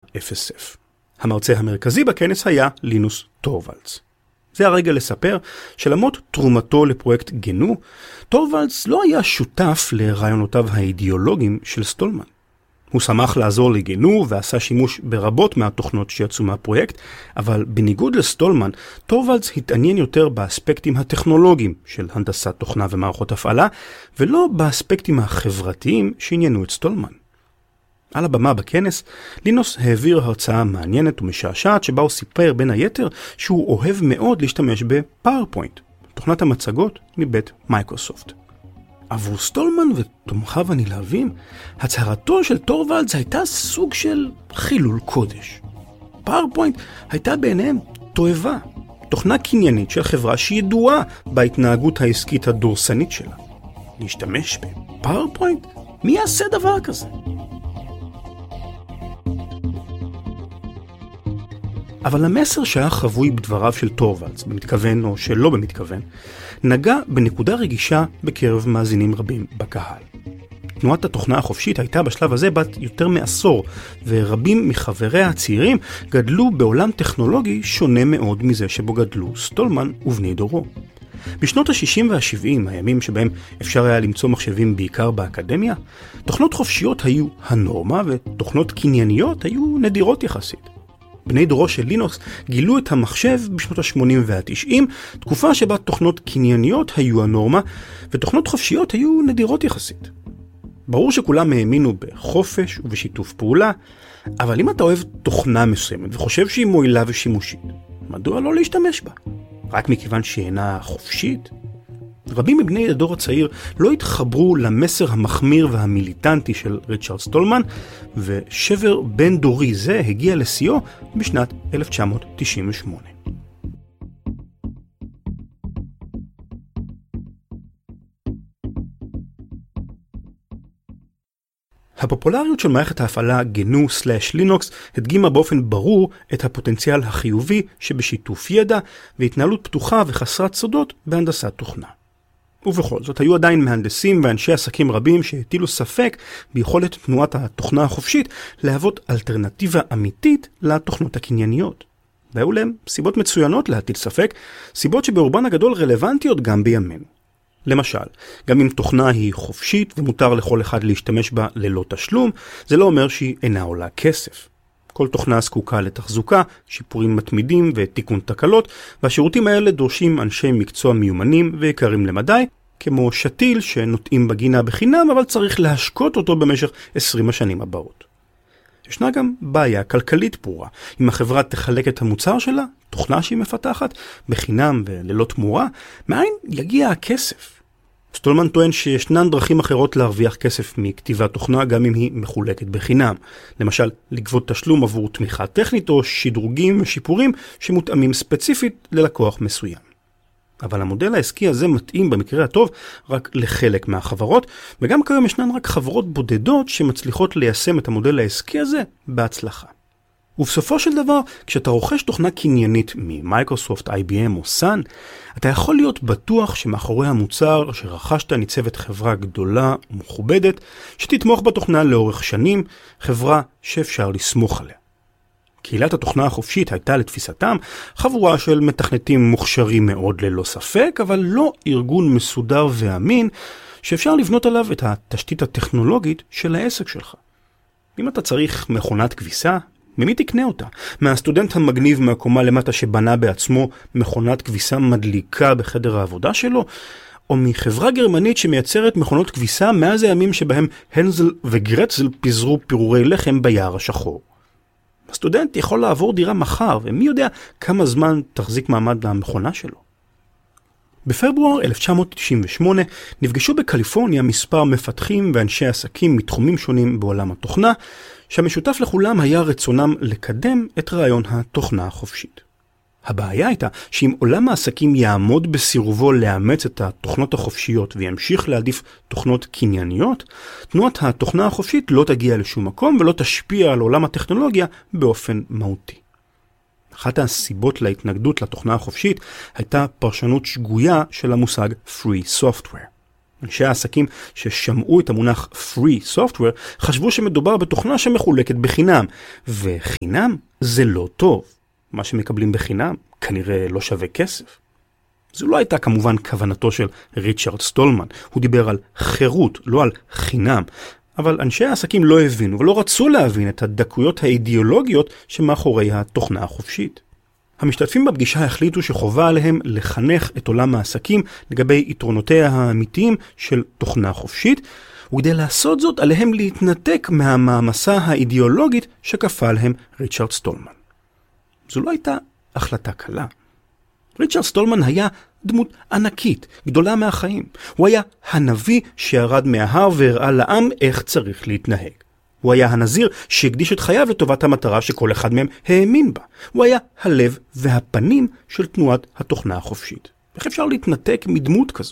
FSF. המרצה המרכזי בכנס היה לינוס טורבלדס. זה הרגע לספר שלמרות תרומתו לפרויקט גנו, טורבלדס לא היה שותף לרעיונותיו האידיאולוגיים של סטולמן. הוא שמח לעזור לגנו ועשה שימוש ברבות מהתוכנות שיצאו מהפרויקט, אבל בניגוד לסטולמן, טורבלדס התעניין יותר באספקטים הטכנולוגיים של הנדסת תוכנה ומערכות הפעלה, ולא באספקטים החברתיים שעניינו את סטולמן. על הבמה בכנס, לינוס העביר הרצאה מעניינת ומשעשעת שבה הוא סיפר בין היתר שהוא אוהב מאוד להשתמש בפאורפוינט, תוכנת המצגות מבית מייקרוסופט. עבור סטולמן ותומכיו הנלהבים, הצהרתו של טורבלדס הייתה סוג של חילול קודש. פאורפוינט הייתה בעיניהם תועבה, תוכנה קניינית של חברה שידועה בהתנהגות העסקית הדורסנית שלה. להשתמש בפאורפוינט? מי יעשה דבר כזה? אבל המסר שהיה חבוי בדבריו של טורבלדס, במתכוון או שלא במתכוון, נגע בנקודה רגישה בקרב מאזינים רבים בקהל. תנועת התוכנה החופשית הייתה בשלב הזה בת יותר מעשור, ורבים מחבריה הצעירים גדלו בעולם טכנולוגי שונה מאוד מזה שבו גדלו סטולמן ובני דורו. בשנות ה-60 וה-70, הימים שבהם אפשר היה למצוא מחשבים בעיקר באקדמיה, תוכנות חופשיות היו הנורמה ותוכנות קנייניות היו נדירות יחסית. בני דורו של לינוקס גילו את המחשב בשנות ה-80 וה-90, תקופה שבה תוכנות קנייניות היו הנורמה, ותוכנות חופשיות היו נדירות יחסית. ברור שכולם האמינו בחופש ובשיתוף פעולה, אבל אם אתה אוהב תוכנה מסוימת וחושב שהיא מועילה ושימושית, מדוע לא להשתמש בה? רק מכיוון שהיא אינה חופשית? רבים מבני הדור הצעיר לא התחברו למסר המחמיר והמיליטנטי של ריצ'רד סטולמן, ושבר בין דורי זה הגיע לשיאו בשנת 1998. הפופולריות של מערכת ההפעלה גנו/לינוקס הדגימה באופן ברור את הפוטנציאל החיובי שבשיתוף ידע והתנהלות פתוחה וחסרת סודות בהנדסת תוכנה. ובכל זאת, היו עדיין מהנדסים ואנשי עסקים רבים שהטילו ספק ביכולת תנועת התוכנה החופשית להוות אלטרנטיבה אמיתית לתוכנות הקנייניות. והיו להם סיבות מצוינות להטיל ספק, סיבות שברובן הגדול רלוונטיות גם בימינו. למשל, גם אם תוכנה היא חופשית ומותר לכל אחד להשתמש בה ללא תשלום, זה לא אומר שהיא אינה עולה כסף. כל תוכנה זקוקה לתחזוקה, שיפורים מתמידים ותיקון תקלות, והשירותים האלה דורשים אנשי מקצוע מיומנים ויקרים למדי, כמו שתיל שנוטעים בגינה בחינם, אבל צריך להשקות אותו במשך 20 השנים הבאות. ישנה גם בעיה כלכלית ברורה. אם החברה תחלק את המוצר שלה, תוכנה שהיא מפתחת, בחינם וללא תמורה, מאין יגיע הכסף? סטולמן טוען שישנן דרכים אחרות להרוויח כסף מכתיבת תוכנה גם אם היא מחולקת בחינם. למשל, לגבות תשלום עבור תמיכה טכנית או שדרוגים ושיפורים שמותאמים ספציפית ללקוח מסוים. אבל המודל העסקי הזה מתאים במקרה הטוב רק לחלק מהחברות, וגם כיום ישנן רק חברות בודדות שמצליחות ליישם את המודל העסקי הזה בהצלחה. ובסופו של דבר, כשאתה רוכש תוכנה קניינית ממייקרוסופט, IBM או סאן, אתה יכול להיות בטוח שמאחורי המוצר שרכשת ניצבת חברה גדולה ומכובדת, שתתמוך בתוכנה לאורך שנים, חברה שאפשר לסמוך עליה. קהילת התוכנה החופשית הייתה לתפיסתם חבורה של מתכנתים מוכשרים מאוד ללא ספק, אבל לא ארגון מסודר ואמין שאפשר לבנות עליו את התשתית הטכנולוגית של העסק שלך. אם אתה צריך מכונת כביסה, ממי תקנה אותה? מהסטודנט המגניב מהקומה למטה שבנה בעצמו מכונת כביסה מדליקה בחדר העבודה שלו? או מחברה גרמנית שמייצרת מכונות כביסה מאז הימים שבהם הנזל וגרצל פיזרו פירורי לחם ביער השחור? הסטודנט יכול לעבור דירה מחר, ומי יודע כמה זמן תחזיק מעמד למכונה שלו. בפברואר 1998 נפגשו בקליפורניה מספר מפתחים ואנשי עסקים מתחומים שונים בעולם התוכנה, שהמשותף לכולם היה רצונם לקדם את רעיון התוכנה החופשית. הבעיה הייתה שאם עולם העסקים יעמוד בסירובו לאמץ את התוכנות החופשיות וימשיך להעדיף תוכנות קנייניות, תנועת התוכנה החופשית לא תגיע לשום מקום ולא תשפיע על עולם הטכנולוגיה באופן מהותי. אחת הסיבות להתנגדות לתוכנה החופשית הייתה פרשנות שגויה של המושג Free Software. אנשי העסקים ששמעו את המונח Free Software חשבו שמדובר בתוכנה שמחולקת בחינם, וחינם זה לא טוב. מה שמקבלים בחינם כנראה לא שווה כסף. זו לא הייתה כמובן כוונתו של ריצ'רד סטולמן, הוא דיבר על חירות, לא על חינם, אבל אנשי העסקים לא הבינו ולא רצו להבין את הדקויות האידיאולוגיות שמאחורי התוכנה החופשית. המשתתפים בפגישה החליטו שחובה עליהם לחנך את עולם העסקים לגבי יתרונותיה האמיתיים של תוכנה חופשית, וכדי לעשות זאת עליהם להתנתק מהמעמסה האידיאולוגית שכפה עליהם ריצ'רד סטולמן. זו לא הייתה החלטה קלה. ריצ'רד סטולמן היה דמות ענקית, גדולה מהחיים. הוא היה הנביא שירד מההר והראה לעם איך צריך להתנהג. הוא היה הנזיר שהקדיש את חייו לטובת המטרה שכל אחד מהם האמין בה. הוא היה הלב והפנים של תנועת התוכנה החופשית. איך אפשר להתנתק מדמות כזו?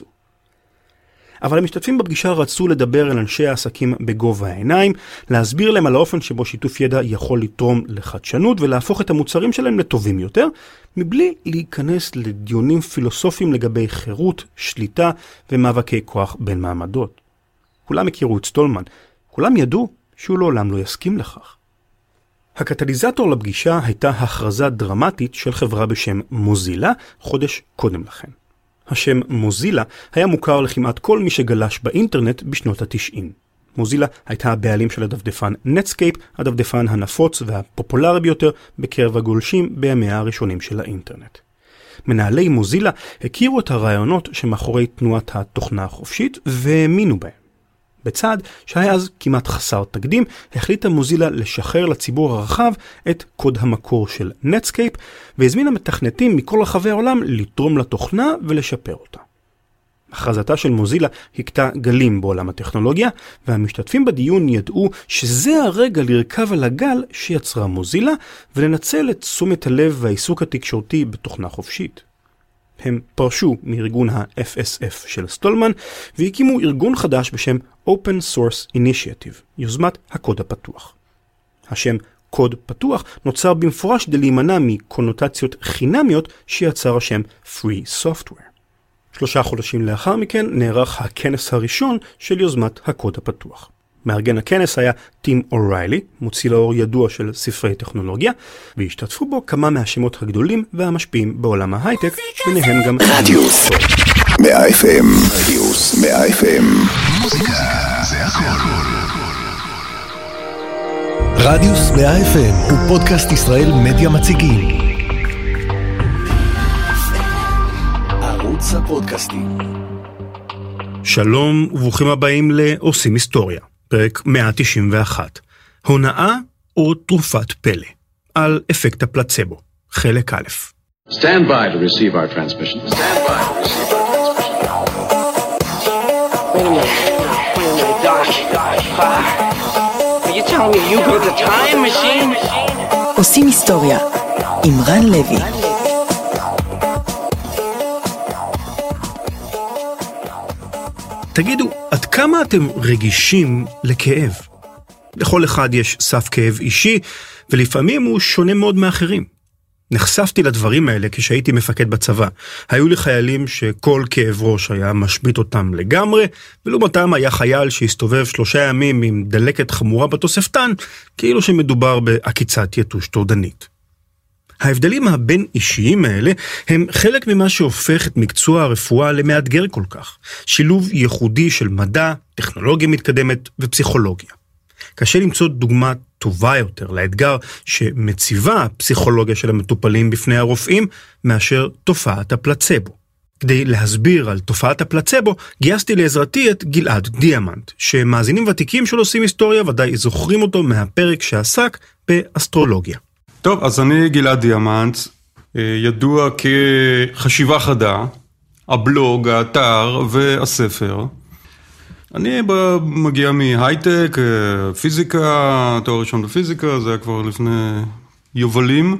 אבל המשתתפים בפגישה רצו לדבר אל אנשי העסקים בגובה העיניים, להסביר להם על האופן שבו שיתוף ידע יכול לתרום לחדשנות ולהפוך את המוצרים שלהם לטובים יותר, מבלי להיכנס לדיונים פילוסופיים לגבי חירות, שליטה ומאבקי כוח בין מעמדות. כולם הכירו את סטולמן, כולם ידעו שהוא לעולם לא יסכים לכך. הקטליזטור לפגישה הייתה הכרזה דרמטית של חברה בשם מוזילה חודש קודם לכן. השם מוזילה היה מוכר לכמעט כל מי שגלש באינטרנט בשנות ה-90. מוזילה הייתה הבעלים של הדפדפן נטסקייפ, הדפדפן הנפוץ והפופולרי ביותר בקרב הגולשים בימיה הראשונים של האינטרנט. מנהלי מוזילה הכירו את הרעיונות שמאחורי תנועת התוכנה החופשית והאמינו בהם. בצעד שהיה אז כמעט חסר תקדים, החליטה מוזילה לשחרר לציבור הרחב את קוד המקור של נטסקייפ, והזמינה מתכנתים מכל רחבי העולם לתרום לתוכנה ולשפר אותה. הכרזתה של מוזילה הכתה גלים בעולם הטכנולוגיה, והמשתתפים בדיון ידעו שזה הרגע לרכב על הגל שיצרה מוזילה, ולנצל את תשומת הלב והעיסוק התקשורתי בתוכנה חופשית. הם פרשו מארגון ה-FSF של סטולמן, והקימו ארגון חדש בשם Open Source Initiative, יוזמת הקוד הפתוח. השם קוד פתוח נוצר במפורש כדי להימנע מקונוטציות חינמיות שיצר השם Free Software. 3 חודשים לאחר מכן נערך הכנס הראשון של יוזמת הקוד הפתוח. מארגן הכנס היה טים אוריילי, מוציא לאור ידוע של ספרי טכנולוגיה, והשתתפו בו כמה מהשמות הגדולים והמשפיעים בעולם ההייטק, ביניהם גם רדיוס 100 FM, רדיוס 100 FM, מוזיקה זה הכל. רדיוס 100 FM הוא פודקאסט ישראל מדיה מציגים. ערוץ הפודקאסטים. שלום וברוכים הבאים לעושים היסטוריה. פרק 191. הונאה או תרופת פלא. על אפקט הפלצבו. חלק א'. Stand by to receive our transmission. Stand by to receive our transmission. Wait a minute, Doc. Are you telling me you built a time machine? עושים היסטוריה. עם רן לוי. תגידו, עד כמה אתם רגישים לכאב? לכל אחד יש סף כאב אישי, ולפעמים הוא שונה מאוד מאחרים. נחשפתי לדברים האלה כשהייתי מפקד בצבא. היו לי חיילים שכל כאב ראש היה משבית אותם לגמרי, ולעומתם היה חייל שהסתובב 3 ימים עם דלקת חמורה בתוספתן, כאילו שמדובר בעקיצת יתוש טורדנית. ההבדלים הבין אישיים האלה הם חלק ממה שהופך את מקצוע הרפואה למאתגר כל כך. שילוב ייחודי של מדע, טכנולוגיה מתקדמת ופסיכולוגיה. קשה למצוא דוגמה טובה יותר לאתגר שמציבה הפסיכולוגיה של המטופלים בפני הרופאים מאשר תופעת הפלצבו. כדי להסביר על תופעת הפלצבו, גייסתי לעזרתי את גלעד דיאמנט, שמאזינים ותיקים של עושים היסטוריה ודאי זוכרים אותו מהפרק שעסק באסטרולוגיה. טוב, אז אני גלעד דיאמנט, ידוע כחשיבה חדה, הבלוג, האתר והספר. אני מגיע מהייטק, פיזיקה, תואר ראשון בפיזיקה, זה היה כבר לפני יובלים.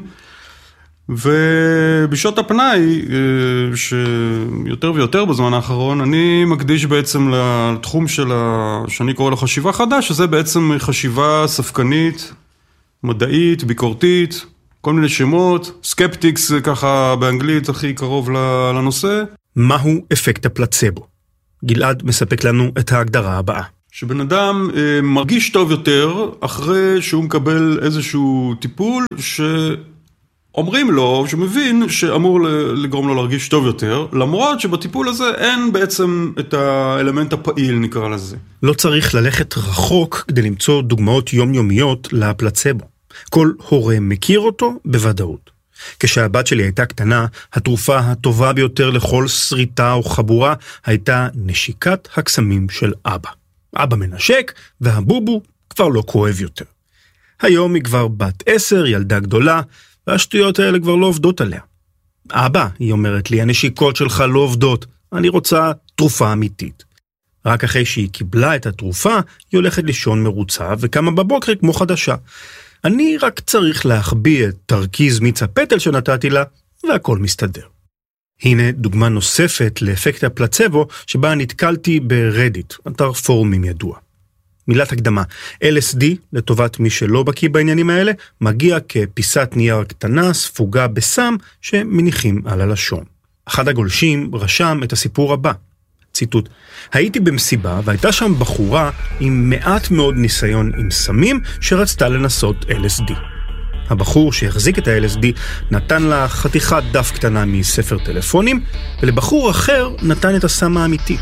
ובשעות הפנאי, שיותר ויותר בזמן האחרון, אני מקדיש בעצם לתחום שאני קורא לו חשיבה חדה, שזה בעצם חשיבה ספקנית, מדעית, ביקורתית, כל מיני שמות, סקפטיקס ככה באנגלית הכי קרוב לנושא. מהו אפקט הפלצבו? גלעד מספק לנו את ההגדרה הבאה. שבן אדם מרגיש טוב יותר אחרי שהוא מקבל איזשהו טיפול שאומרים לו, שמבין שאמור לגרום לו להרגיש טוב יותר, למרות שבטיפול הזה אין בעצם את האלמנט הפעיל, נקרא לזה. לא צריך ללכת רחוק כדי למצוא דוגמאות יומיומיות לפלצבו. כל הורה מכיר אותו בוודאות. כשהבת שלי הייתה קטנה, התרופה הטובה ביותר לכל שריטה או חבורה הייתה נשיקת הקסמים של אבא. אבא מנשק, והבובו כבר לא כואב יותר. היום היא כבר בת 10, ילדה גדולה, והשטויות האלה כבר לא עובדות עליה. אבא, היא אומרת לי, הנשיקות שלך לא עובדות, אני רוצה תרופה אמיתית. רק אחרי שהיא קיבלה את התרופה, היא הולכת לישון מרוצה, וקמה בבוקר כמו חדשה. אני רק צריך להחביא את תרכיז מיץ הפטל שנתתי לה, והכל מסתדר. הנה דוגמה נוספת לאפקט הפלצבו, שבה נתקלתי ברדיט, אתר פורומים ידוע. מילת הקדמה, LSD, לטובת מי שלא בקיא בעניינים האלה, מגיע כפיסת נייר קטנה ספוגה בסם שמניחים על הלשון. אחד הגולשים רשם את הסיפור הבא. ציטוט, הייתי במסיבה והייתה שם בחורה עם מעט מאוד ניסיון עם סמים שרצתה לנסות LSD. הבחור שהחזיק את ה-LSD נתן לה חתיכת דף קטנה מספר טלפונים, ולבחור אחר נתן את הסם האמיתי.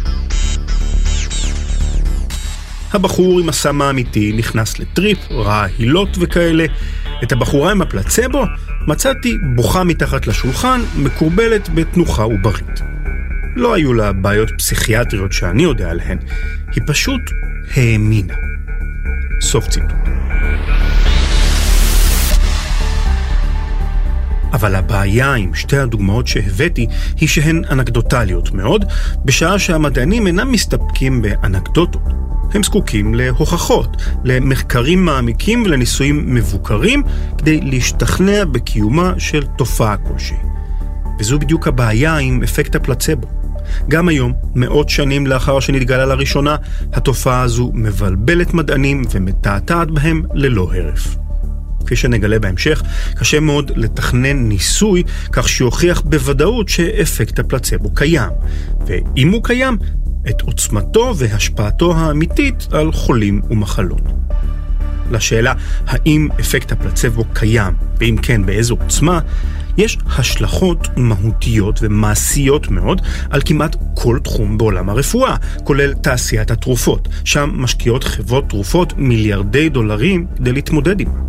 הבחור עם הסם האמיתי נכנס לטריפ, ראה הילות וכאלה. את הבחורה עם הפלצבו מצאתי בוכה מתחת לשולחן, מקורבלת בתנוחה וברית. לא היו לה בעיות פסיכיאטריות שאני יודע עליהן, היא פשוט האמינה. סוף ציטוט. אבל הבעיה עם שתי הדוגמאות שהבאתי היא שהן אנקדוטליות מאוד, בשעה שהמדענים אינם מסתפקים באנקדוטות. הם זקוקים להוכחות, למחקרים מעמיקים ולניסויים מבוקרים, כדי להשתכנע בקיומה של תופעה כלשהי. וזו בדיוק הבעיה עם אפקט הפלצבו. גם היום, מאות שנים לאחר שנתגלה לראשונה, התופעה הזו מבלבלת מדענים ומתעתעת בהם ללא הרף. כפי שנגלה בהמשך, קשה מאוד לתכנן ניסוי כך שיוכיח בוודאות שאפקט הפלצבו קיים. ואם הוא קיים, את עוצמתו והשפעתו האמיתית על חולים ומחלות. לשאלה האם אפקט הפלצבו קיים, ואם כן באיזו עוצמה, יש השלכות מהותיות ומעשיות מאוד על כמעט כל תחום בעולם הרפואה, כולל תעשיית התרופות, שם משקיעות חברות תרופות מיליארדי דולרים כדי להתמודד עימה.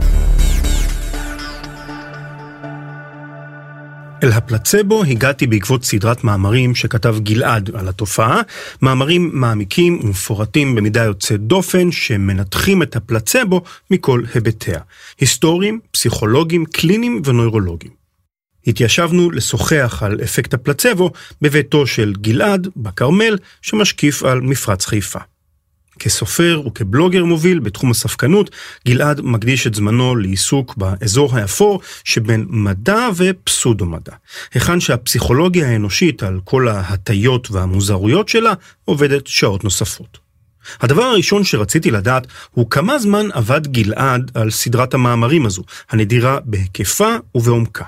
אל הפלצבו הגעתי בעקבות סדרת מאמרים שכתב גלעד על התופעה, מאמרים מעמיקים ומפורטים במידה יוצאת דופן שמנתחים את הפלצבו מכל היבטיה, היסטוריים, פסיכולוגיים, קליניים ונוירולוגיים. התיישבנו לשוחח על אפקט הפלצבו בביתו של גלעד בקרמל שמשקיף על מפרץ חיפה. כסופר וכבלוגר מוביל בתחום הספקנות, גלעד מקדיש את זמנו לעיסוק באזור האפור שבין מדע ופסודו-מדע, היכן שהפסיכולוגיה האנושית על כל ההטיות והמוזרויות שלה עובדת שעות נוספות. הדבר הראשון שרציתי לדעת הוא כמה זמן עבד גלעד על סדרת המאמרים הזו, הנדירה בהיקפה ובעומקה.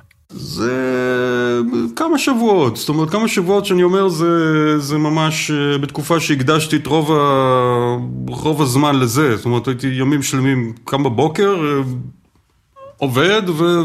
זה כמה שבועות, זאת אומרת כמה שבועות שאני אומר זה ממש בתקופה שהקדשתי את רוב הזמן לזה, זאת אומרת הייתי ימים שלמים קם בבוקר, עובד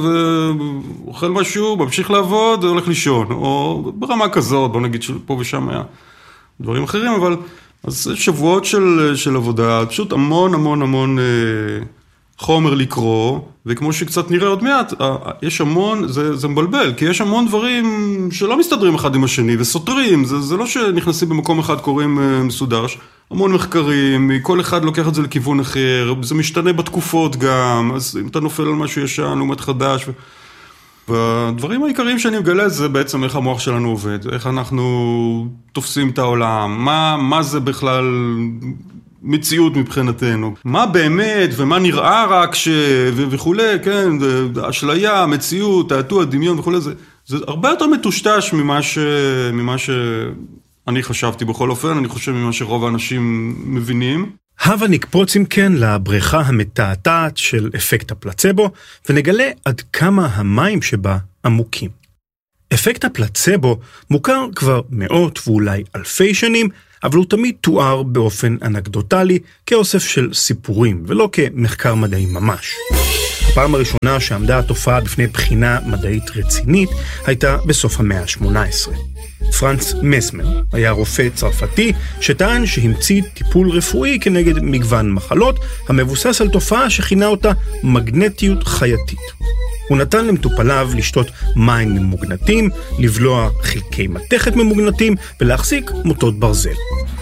ואוכל משהו, ממשיך לעבוד, הולך לישון, או ברמה כזאת, בוא נגיד שפה ושם היה דברים אחרים, אבל אז שבועות של עבודה, פשוט המון חומר לקרוא, וכמו שקצת נראה עוד מעט, יש המון, זה מבלבל, כי יש המון דברים שלא מסתדרים אחד עם השני, וסותרים, זה לא שנכנסים במקום אחד קוראים מסודר, המון מחקרים, כל אחד לוקח את זה לכיוון אחר, זה משתנה בתקופות גם, אז אם אתה נופל על משהו ישן, לעומת חדש, והדברים העיקריים שאני מגלה זה בעצם איך המוח שלנו עובד, איך אנחנו תופסים את העולם, מה זה בכלל מציאות מבחינתנו, מה באמת ומה נראה רק וכולי, כן, אשליה, מציאות, תעתוע, דמיון וכולי, זה הרבה יותר מטושטש ממה שאני חשבתי בכל אופן, אני חושב ממה שרוב האנשים מבינים. הבה נקפוץ אם כן לבריכה המתעתעת של אפקט הפלצבו, ונגלה עד כמה המים שבה עמוקים. אפקט הפלצבו מוכר כבר מאות ואולי אלפי שנים, אבל הוא תמיד תואר באופן אנקדוטלי כאוסף של סיפורים ולא כמחקר מדעי ממש. הפעם הראשונה שעמדה התופעה בפני בחינה מדעית רצינית הייתה בסוף המאה ה-18. פרנץ מסמר היה רופא צרפתי שטען שהמציא טיפול רפואי כנגד מגוון מחלות המבוסס על תופעה שכינה אותה מגנטיות חייתית. הוא נתן למטופליו לשתות מים ממוגנטים, לבלוע חלקי מתכת ממוגנטים ולהחזיק מוטות ברזל.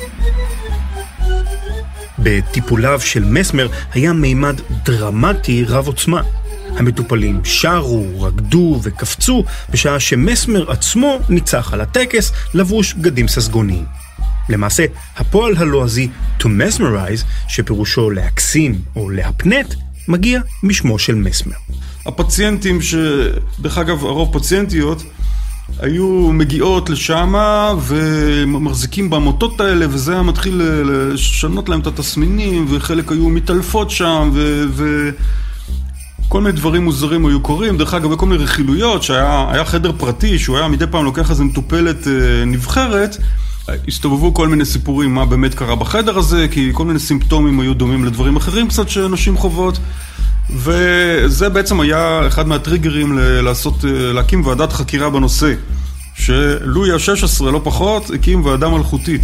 בטיפוליו של מסמר היה מימד דרמטי רב עוצמה. המטופלים שרו, רקדו וקפצו, בשעה שמסמר עצמו ניצח על הטקס לבוש בגדים ססגוניים. למעשה, הפועל הלועזי to mesmerize, שפירושו להקסים או להפנט, מגיע משמו של מסמר. הפציינטים, דרך אגב הרוב פציינטיות, היו מגיעות לשם ומחזיקים במוטות האלה, וזה היה מתחיל לשנות להם את התסמינים, וחלק היו מתעלפות שם, כל מיני דברים מוזרים היו קורים. דרך אגב, וכל מיני רכילויות, שהיה חדר פרטי, שהוא היה מדי פעם לוקח איזה מטופלת נבחרת, הסתובבו כל מיני סיפורים מה באמת קרה בחדר הזה, כי כל מיני סימפטומים היו דומים לדברים אחרים קצת שאנשים חוות, וזה בעצם היה אחד מהטריגרים להקים ועדת חקירה בנושא, שלואי ה-16 לא פחות הקים ועדה מלכותית.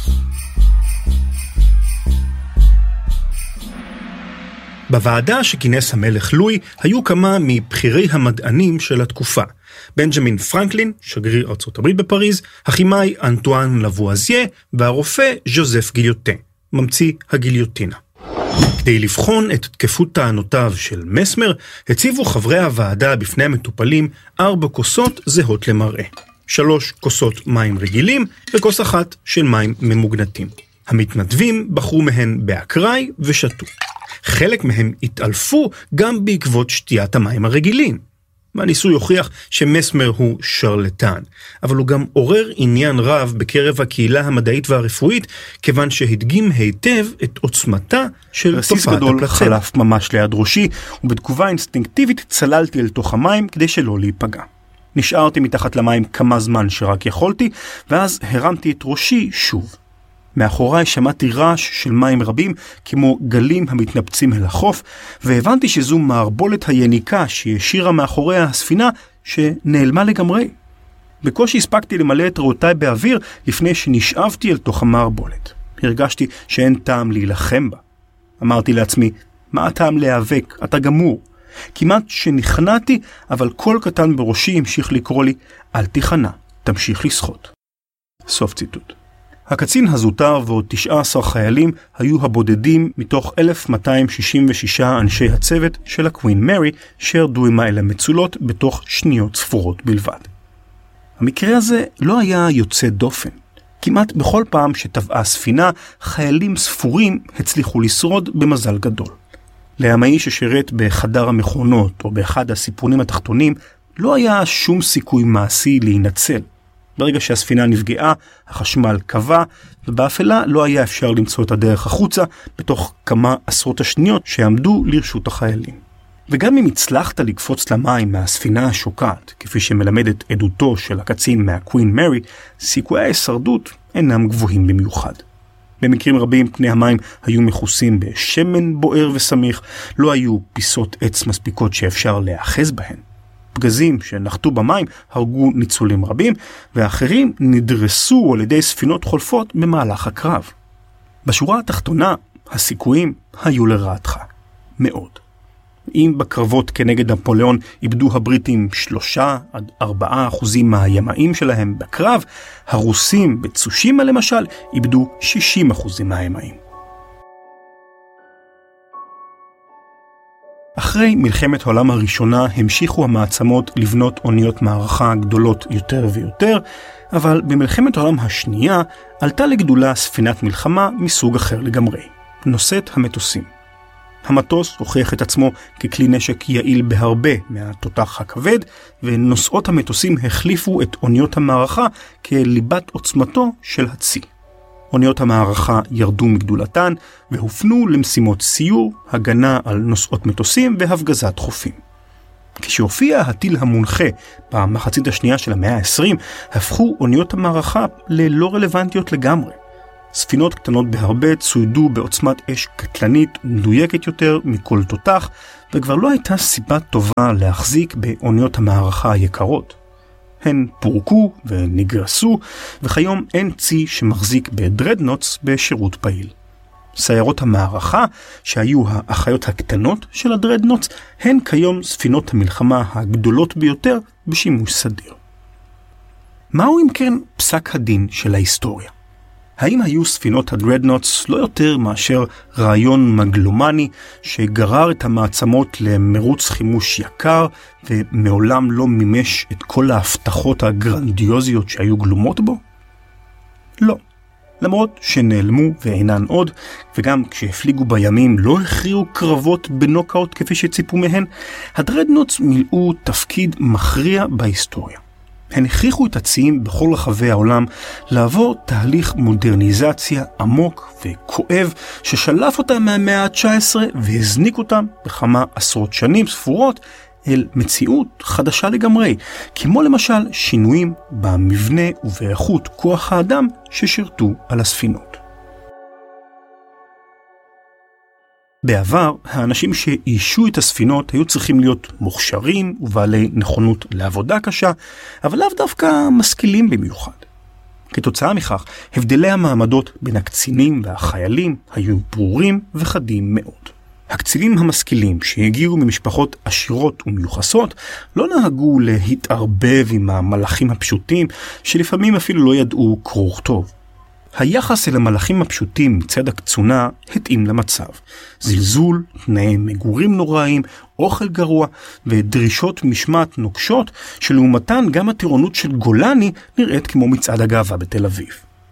בוועדה שכינס המלך לואי היו כמה מבחירי המדענים של התקופה. בנג'מין פרנקלין, שגריר ארצות הברית בפריז, הכימאי אנטואן לבואזיה והרופא ז'וזף גיליוטן, ממציא הגיליוטינה. כדי לבחון את תקפות טענותיו של מסמר, הציבו חברי הוועדה בפני המטופלים 4 כוסות זהות למראה. 3 כוסות מים רגילים וכוס אחת של מים ממוגנטים. המתנדבים בחרו מהן באקראי ושתו. חלק מהם התעלפו גם בעקבות שתיית המים הרגילים. והניסוי הוכיח שמסמר הוא שרלטן, אבל הוא גם עורר עניין רב בקרב הקהילה המדעית והרפואית, כיוון שהדגים היטב את עוצמתה של תופעת הפלצבו. חלף ממש ליד ראשי, ובתגובה אינסטינקטיבית צללתי אל תוך המים כדי שלא להיפגע. נשארתי מתחת למים כמה זמן שרק יכולתי, ואז הרמתי את ראשי שוב. מאחוריי שמעתי רעש של מים רבים כמו גלים המתנפצים אל החוף, והבנתי שזו מערבולת היניקה שהשאירה מאחוריה הספינה שנעלמה לגמרי. בקושי הספקתי למלא את ריאותיי באוויר לפני שנשאבתי אל תוך המערבולת. הרגשתי שאין טעם להילחם בה. אמרתי לעצמי, מה הטעם להיאבק? אתה גמור. כמעט שנכנעתי, אבל קול קטן בראשי המשיך לקרוא לי, אל תיכנע, תמשיך לשחות. סוף ציטוט. הקצין הזוטר ועוד 19 חיילים היו הבודדים מתוך 1,266 אנשי הצוות של הקווין מרי שירדו עם האלה מצולות בתוך שניות ספורות בלבד. המקרה הזה לא היה יוצא דופן. כמעט בכל פעם שטבעה ספינה, חיילים ספורים הצליחו לשרוד במזל גדול. לימאי ששירת בחדר המכונות או באחד הסיפונים התחתונים לא היה שום סיכוי מעשי להינצל. ברגע שהספינה נפגעה, החשמל קבע, ובאפלה לא היה אפשר למצוא את הדרך החוצה בתוך כמה עשרות השניות שעמדו לרשות החיילים. וגם אם הצלחת לקפוץ למים מהספינה השוקעת, כפי שמלמדת עדותו של הקצין מהקווין מרי, סיכויי ההישרדות אינם גבוהים במיוחד. במקרים רבים פני המים היו מכוסים בשמן בוער וסמיך, לא היו פיסות עץ מספיקות שאפשר להאחז בהן. פגזים שנחתו במים הרגו ניצולים רבים, ואחרים נדרסו על ידי ספינות חולפות במהלך הקרב. בשורה התחתונה, הסיכויים היו לרעתך. מאוד. אם בקרבות כנגד נפוליאון איבדו הבריטים 3-4% מהימאים שלהם בקרב, הרוסים בצושימה למשל איבדו 60% מהימאים. אחרי מלחמת העולם הראשונה המשיכו המעצמות לבנות אוניות מערכה גדולות יותר ויותר, אבל במלחמת העולם השנייה עלתה לגדולה ספינת מלחמה מסוג אחר לגמרי, נושאת המטוסים. המטוס הוכיח את עצמו ככלי נשק יעיל בהרבה מהתותח הכבד, ונושאות המטוסים החליפו את אוניות המערכה כליבת עוצמתו של הצי. אוניות המערכה ירדו מגדולתן והופנו למשימות סיור, הגנה על נושאות מטוסים והפגזת חופים. כשהופיע הטיל המונחה במחצית השנייה של המאה ה-20, הפכו אוניות המערכה ללא רלוונטיות לגמרי. ספינות קטנות בהרבה צוידו בעוצמת אש קטלנית ומדויקת יותר מכל תותח, וכבר לא הייתה סיבה טובה להחזיק באוניות המערכה היקרות. הן פורקו ונגרסו, וכיום אין צי שמחזיק בדרדנוטס בשירות פעיל. סיירות המערכה, שהיו האחיות הקטנות של הדרדנוטס, הן כיום ספינות המלחמה הגדולות ביותר בשימוש סדיר. מהו אם כן פסק הדין של ההיסטוריה? האם היו ספינות הדרדנוטס לא יותר מאשר רעיון מגלומני שגרר את המעצמות למרוץ חימוש יקר ומעולם לא מימש את כל ההבטחות הגרנדיוזיות שהיו גלומות בו? לא. למרות שנעלמו ואינן עוד, וגם כשהפליגו בימים לא הכריעו קרבות בנוקאוט כפי שציפו מהן, הדרדנוטס מילאו תפקיד מכריע בהיסטוריה. הן הכריחו את הציים בכל רחבי העולם לעבור תהליך מודרניזציה עמוק וכואב ששלף אותם מהמאה ה-19 והזניק אותם בכמה עשרות שנים ספורות אל מציאות חדשה לגמרי, כמו למשל שינויים במבנה ובאיכות כוח האדם ששירתו על הספינות. בעבר, האנשים שאישו את הספינות היו צריכים להיות מוכשרים ובעלי נכונות לעבודה קשה, אבל לאו דווקא משכילים במיוחד. כתוצאה מכך, הבדלי המעמדות בין הקצינים והחיילים היו ברורים וחדים מאוד. הקצינים המשכילים שהגיעו ממשפחות עשירות ומיוחסות לא נהגו להתערבב עם המלאכים הפשוטים שלפעמים אפילו לא ידעו קרוא וכתוב. היחס אל המלאכים הפשוטים מצד הקצונה התאים למצב. זלזול, תנאי מגורים נוראים, אוכל גרוע ודרישות משמעת נוקשות שלעומתן גם הטירונות של גולני נראית כמו מצעד הגאווה בתל אביב.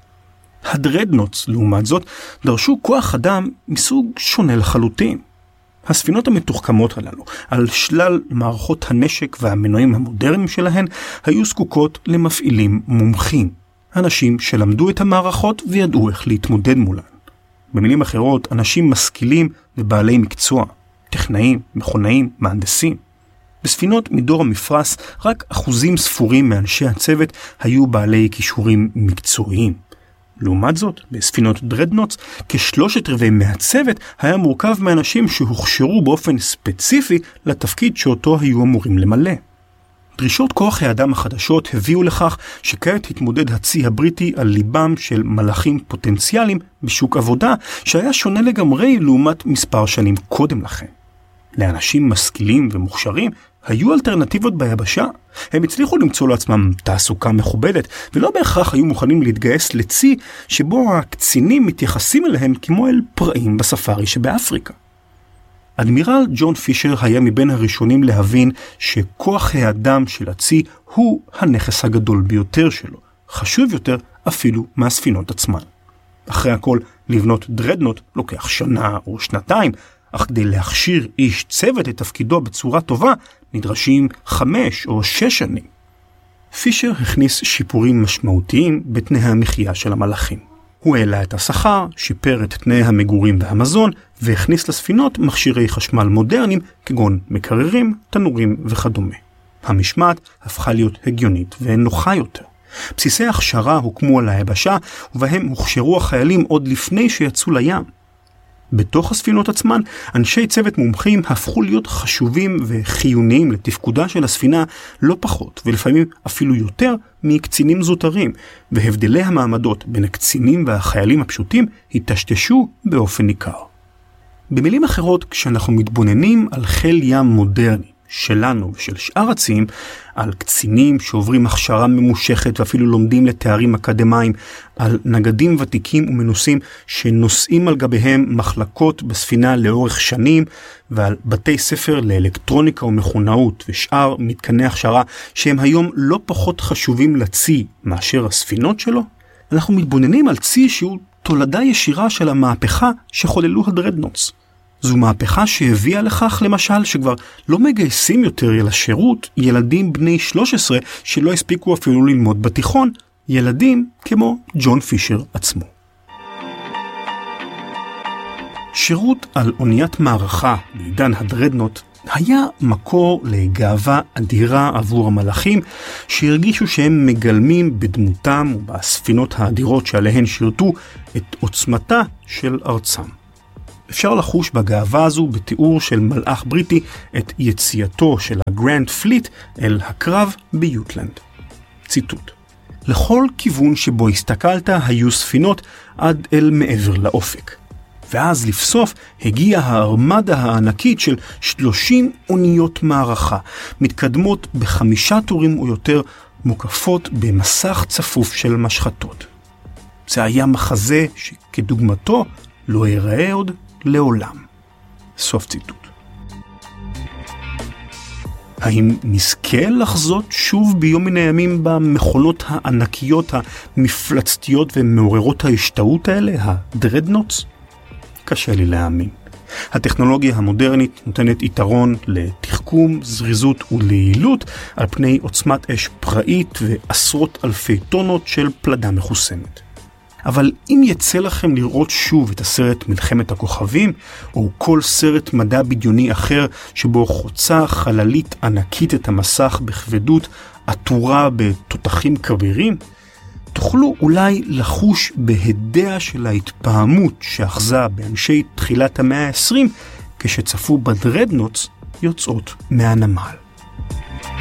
הדרדנוטס, לעומת זאת, דרשו כוח אדם מסוג שונה לחלוטין. הספינות המתוחכמות הללו, על שלל מערכות הנשק והמנועים המודרניים שלהן, היו זקוקות למפעילים מומחים. אנשים שלמדו את המערכות וידעו איך להתמודד מולן. במילים אחרות, אנשים משכילים ובעלי מקצוע, טכנאים, מכונאים, מהנדסים. בספינות מדור המפרס, רק אחוזים ספורים מאנשי הצוות היו בעלי כישורים מקצועיים. לעומת זאת, בספינות דרדנוטס, כ3/4 מהצוות היה מורכב מאנשים שהוכשרו באופן ספציפי לתפקיד שאותו היו אמורים למלא. דרישות כוח האדם החדשות הביאו לכך שכעת התמודד הצי הבריטי על ליבם של מלאכים פוטנציאליים בשוק עבודה שהיה שונה לגמרי לעומת מספר שנים קודם לכן. לאנשים משכילים ומוכשרים היו אלטרנטיבות ביבשה. הם הצליחו למצוא לעצמם תעסוקה מכובדת ולא בהכרח היו מוכנים להתגייס לצי שבו הקצינים מתייחסים אליהם כמו אל פראים בספארי שבאפריקה. אדמירל ג'ון פישר היה מבין הראשונים להבין שכוח האדם של הצי הוא הנכס הגדול ביותר שלו, חשוב יותר אפילו מהספינות עצמן. אחרי הכל, לבנות דרדנוט לוקח שנה או שנתיים, אך כדי להכשיר איש צוות את תפקידו בצורה טובה, נדרשים 5 או 6 שנים. פישר הכניס שיפורים משמעותיים בתנאי המחיה של המלאכים. הוא העלה את השכר, שיפר את תנאי המגורים והמזון, והכניס לספינות מכשירי חשמל מודרניים כגון מקררים, תנורים וכדומה. המשמעת הפכה להיות הגיונית ונוחה יותר. בסיסי הכשרה הוקמו על היבשה, ובהם הוכשרו החיילים עוד לפני שיצאו לים. בתוך הספינות עצמן, אנשי צוות מומחים הפכו להיות חשובים וחיוניים לתפקודה של הספינה לא פחות, ולפעמים אפילו יותר, מקצינים זוטרים, והבדלי המעמדות בין הקצינים והחיילים הפשוטים התשתשו באופן ניכר. במילים אחרות, כשאנחנו מתבוננים על חיל ים מודרני, שלנו ושל שאר הציים, על קצינים שעוברים הכשרה ממושכת ואפילו לומדים לתארים אקדמיים, על נגדים ותיקים ומנוסים שנושאים על גביהם מחלקות בספינה לאורך שנים, ועל בתי ספר לאלקטרוניקה ומכונאות ושאר מתקני הכשרה שהם היום לא פחות חשובים לצי מאשר הספינות שלו, אנחנו מתבוננים על צי שהוא תולדה ישירה של המהפכה שחוללו הדרדנוטס. זו מהפכה שהביאה לכך למשל שכבר לא מגייסים יותר לשירות ילדים בני 13 שלא הספיקו אפילו ללמוד בתיכון, ילדים כמו ג'ון פישר עצמו. שירות על אוניית מערכה בעידן הדרדנוט היה מקור לגאווה אדירה עבור המלאכים שהרגישו שהם מגלמים בדמותם ובספינות האדירות שעליהן שירתו את עוצמתה של ארצם. אפשר לחוש בגאווה הזו בתיאור של מלאך בריטי את יציאתו של הגרנד פליט אל הקרב ביוטלנד. ציטוט: לכל כיוון שבו הסתכלת היו ספינות עד אל מעבר לאופק. ואז לפסוף הגיעה הארמדה הענקית של 30 אוניות מערכה, מתקדמות ב5 טורים או יותר, מוקפות במסך צפוף של משחטות. זה היה מחזה שכדוגמתו לא ייראה עוד לעולם. סוף ציטוט. האם נזכה לחזות שוב ביום מן הימים במכונות הענקיות המפלצתיות ומעוררות ההשתאות האלה, הדרדנוטס? קשה לי להאמין. הטכנולוגיה המודרנית נותנת יתרון לתחכום, זריזות וליעילות על פני עוצמת אש פראית ועשרות אלפי טונות של פלדה מחוסמת. אבל אם יצא לכם לראות שוב את הסרט מלחמת הכוכבים, או כל סרט מדע בדיוני אחר שבו חוצה חללית ענקית את המסך בכבדות עטורה בתותחים כבירים, תוכלו אולי לחוש בהדע של ההתפעמות שאחזה באנשי תחילת המאה ה-20 כשצפו בדרדנוטס יוצאות מהנמל.